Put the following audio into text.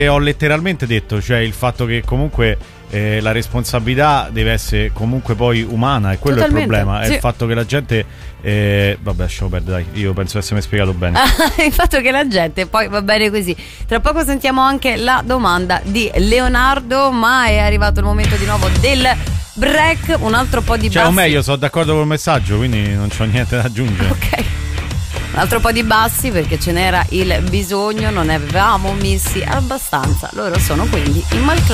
ho letteralmente detto, cioè il fatto che comunque la responsabilità deve essere comunque poi umana, e quello Totalmente, è il problema, sì. è il fatto che la gente vabbè, lasciamo perdere, dai, io penso di essermi spiegato bene. Il fatto che la gente poi va bene così. Tra poco sentiamo anche la domanda di Leonardo, ma è arrivato il momento di nuovo del break, un altro po' di Cioè, bassi. o meglio, sono d'accordo col messaggio, quindi non c'ho niente da aggiungere. Ok. Un altro po' di bassi perché ce n'era il bisogno, non ne avevamo messi abbastanza. Loro sono quindi i Mal